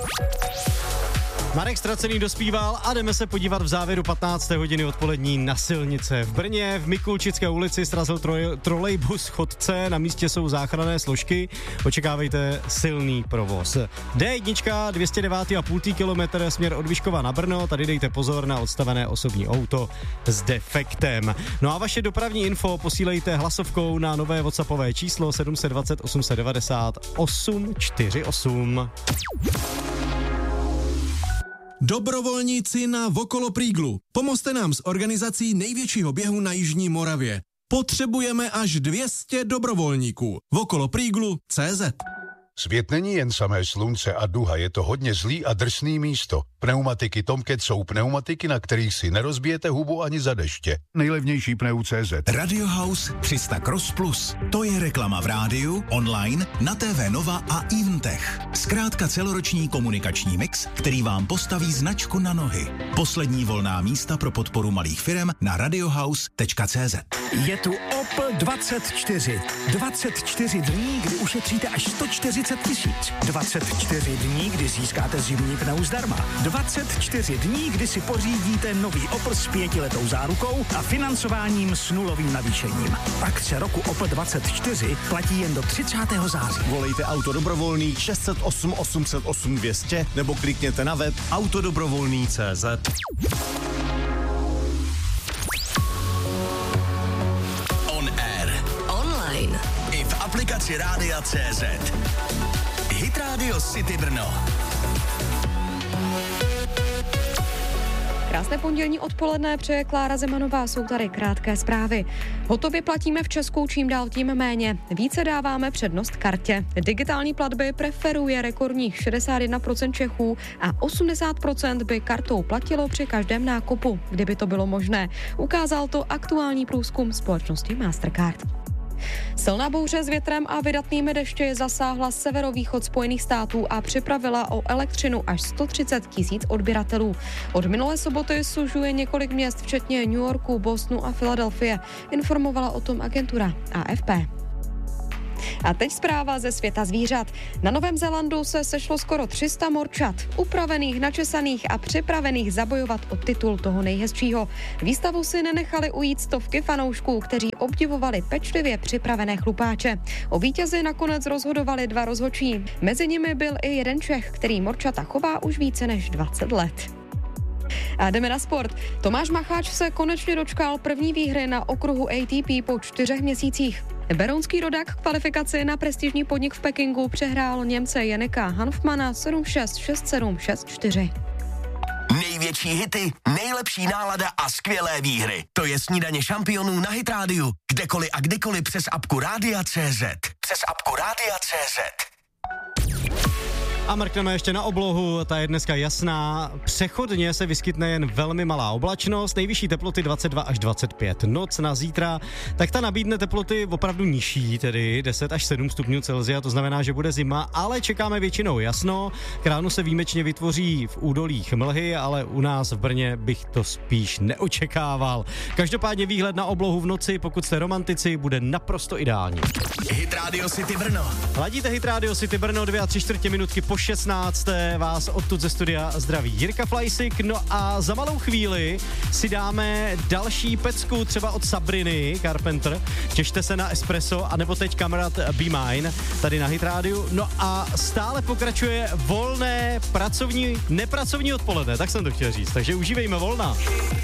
Marek Ztracený dospíval a jdeme se podívat v závěru 15. hodiny odpolední na silnice. V Brně v Mikulčické ulici srazil trolejbus chodce, na místě jsou záchranné složky, očekávejte silný provoz. D1, 209,5 km směr od Vyškova na Brno, tady dejte pozor na odstavené osobní auto s defektem. No a vaše dopravní info posílejte hlasovkou na nové WhatsAppové číslo 720 890 848. Dobrovolníci na Okolo Príglu. Pomozte nám s organizací největšího běhu na Jižní Moravě. Potřebujeme až 200 dobrovolníků. Okolopriglu.cz. Svět není jen samé slunce a duha, je to hodně zlý a drsný místo. Pneumatiky Tomcat jsou pneumatiky, na kterých si nerozbijete hubu ani za deště. Nejlevnější pneu.cz. Radio House 300 Cross Plus. To je reklama v rádiu, online, na TV Nova a Eventech. Zkrátka celoroční komunikační mix, který vám postaví značku na nohy. Poslední volná místa pro podporu malých firem na radiohouse.cz. Je tu Opel 24. 24 dní, kdy ušetříte až 140 000. 24 dní, kdy získáte zimní pneu zdarma. 24 dní, kdy si pořídíte nový Opel s 5letou zárukou a financováním s nulovým navýšením. Akce roku Opel 24 platí jen do 30. září. Volejte Auto dobrovolný 608 808 200 nebo klikněte na web autodobrovolný.cz. On air. Online. I v aplikaci Rádia.cz. Hit Radio City Brno. Krásné pondělní odpoledne přeje Klára Zemanová, jsou tady krátké zprávy. Hotově platíme v Česku čím dál tím méně. Více dáváme přednost kartě. Digitální platby preferuje rekordních 61% Čechů a 80% by kartou platilo při každém nákupu, kdyby to bylo možné. Ukázal to aktuální průzkum společnosti Mastercard. Silná bouře s větrem a vydatnými dešti zasáhla severovýchod Spojených států a připravila o elektřinu až 130 000 odběratelů. Od minulé soboty sužuje několik měst, včetně New Yorku, Bostonu a Filadelfie, informovala o tom agentura AFP. A teď zpráva ze světa zvířat. Na Novém Zélandu se sešlo skoro 300 morčat, upravených, načesaných a připravených zabojovat o titul toho nejhezčího. Výstavu si nenechali ujít stovky fanoušků, kteří obdivovali pečlivě připravené chlupáče. O vítězi nakonec rozhodovali 2 rozhodčí. Mezi nimi byl i jeden Čech, který morčata chová už více než 20 let. A jdeme na sport. Tomáš Macháč se konečně dočkal první výhry na okruhu ATP po 4 měsících. Berounský rodák kvalifikaci na prestižní podnik v Pekingu přehrál Němce Janeka Hanfmana 7-6, 6-7, 6-4. Největší hity, nejlepší nálada a skvělé výhry. To je snídaně šampionů na Hit Rádiu. Kdekoliv a kdykoliv přes apku Rádia.cz. Přes apku Rádia.cz. A mrkneme ještě na oblohu, ta je dneska jasná. Přechodně se vyskytne jen velmi malá oblačnost, nejvyšší teploty 22 až 25. Noc na zítra, tak ta nabídne teploty opravdu nižší, tedy 10 až 7 stupňů Celsia, to znamená, že bude zima, ale čekáme většinou jasno. K ránu se výjimečně vytvoří v údolích mlhy, ale u nás v Brně bych to spíš neočekával. Každopádně výhled na oblohu v noci, pokud jste romantici, bude naprosto ideální. Hit Radio City Brno. Ladíte Hit Radio City Brno, 2 3/4 minutky po 16. Vás odtud ze studia zdraví Jirka Flajsik. No a za malou chvíli si dáme další pecku, třeba od Sabriny Carpenter. Těšte se na espresso, anebo teď kamarád Be Mine, tady na Hit Radio. No a stále pokračuje volné pracovní, nepracovní odpoledne, tak jsem to chtěl říct. Takže užívejme volna.